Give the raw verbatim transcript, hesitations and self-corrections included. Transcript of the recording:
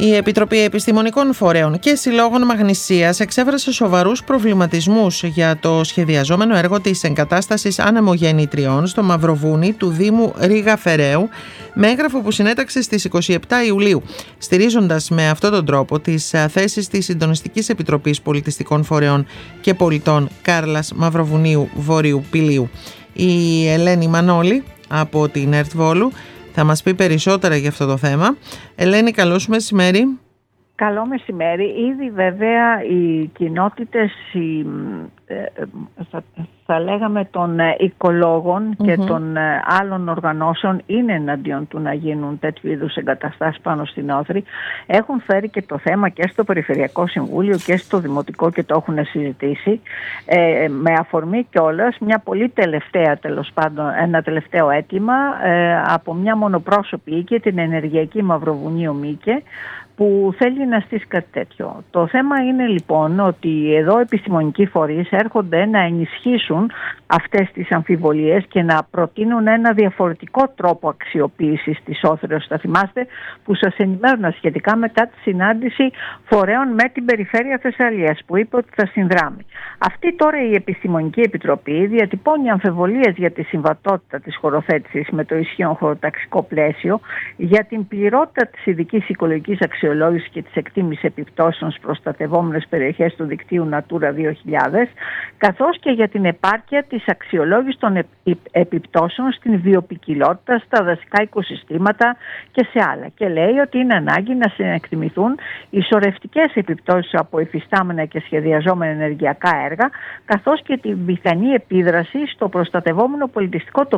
Η Επιτροπή Επιστημονικών Φορέων και Συλλόγων Μαγνησίας εξέφρασε σοβαρούς προβληματισμούς για το σχεδιαζόμενο έργο της εγκατάστασης ανεμογεννητριών στο Μαυροβούνι του Δήμου Ρήγα Φεραίου, με έγγραφο που συνέταξε στις είκοσι επτά Ιουλίου, στηρίζοντας με αυτόν τον τρόπο τις θέσεις της Συντονιστικής Επιτροπής Πολιτιστικών Φορέων και Πολιτών Κάρλας Μαυροβουνίου Βορείου Πηλίου. Η Ελένη Μανώλη από την ΕΡΤ Βόλου θα μας πει περισσότερα για αυτό το θέμα. Ελένη, καλώς μεσημέρι. Καλό μεσημέρι. Ήδη βέβαια οι κοινότητες, οι, θα, θα λέγαμε των οικολόγων mm-hmm. και των άλλων οργανώσεων είναι εναντίον του να γίνουν τέτοιου είδους εγκαταστάσεις πάνω στην Όθρη. Έχουν φέρει και το θέμα και στο Περιφερειακό Συμβούλιο και στο Δημοτικό και το έχουν συζητήσει. Ε, με αφορμή κιόλας μια πολύ τελευταία, τέλος πάντων, ένα τελευταίο αίτημα ε, από μια μονοπρόσωπη οίκη, την Ενεργειακή Μαυροβουνίου Μίκε, που θέλει να στήσει κάτι τέτοιο. Το θέμα είναι λοιπόν ότι εδώ επιστημονικοί φορείς έρχονται να ενισχύσουν αυτές τις αμφιβολίες και να προτείνουν ένα διαφορετικό τρόπο αξιοποίησης της Όθρεως. Θα θυμάστε που σας ενημέρωνα σχετικά μετά τη συνάντηση φορέων με την Περιφέρεια Θεσσαλίας που είπε ότι θα συνδράμει. Αυτή τώρα η Επιστημονική Επιτροπή διατυπώνει αμφιβολίες για τη συμβατότητα της χωροθέτησης με το ισχύον χωροταξικό πλαίσιο, για την πληρότητα της ειδικής οικολογικής αξιολόγησης και της εκτίμησης επιπτώσεων στις προστατευόμενες περιοχές του δικτύου Natura δύο χιλιάδες, καθώς και για την επάρκεια της αξιολόγησης των επιπτώσεων στην βιοποικιλότητα, στα δασικά οικοσυστήματα και σε άλλα. Και λέει ότι είναι ανάγκη να συνεκτιμηθούν οι σωρευτικές επιπτώσεις από υφιστάμενα και σχεδιαζόμενα ενεργειακά έργα, καθώς και την πιθανή επίδραση στο προστατευόμενο πολιτιστικό τοπίο